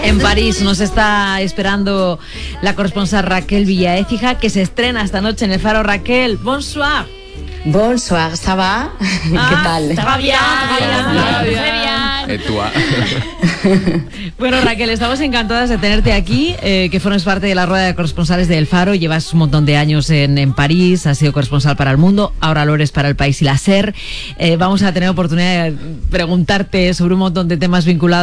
En París nos está esperando la corresponsal Raquel Villaécija, que se estrena esta noche en El Faro. Raquel, bonsoir. Bonsoir, ça va? ¿Qué tal? Está bien. Bueno, Raquel, estamos encantadas de tenerte aquí, que formes parte de la rueda de corresponsales de El Faro. Llevas un montón de años en París, has sido corresponsal para El Mundo, ahora lo eres para El País y la SER. Vamos a tener oportunidad de preguntarte sobre un montón de temas vinculados